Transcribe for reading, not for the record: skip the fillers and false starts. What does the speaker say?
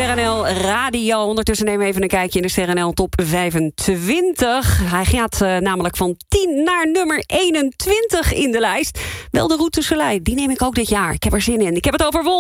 Sterrenl Radio. Ondertussen nemen we even een kijkje in de Sterrenl Top 25. Hij gaat namelijk van 10 naar nummer 21 in de lijst. Wel de Route Soleil, die neem ik ook dit jaar. Ik heb er zin in. Ik heb het over Wolf.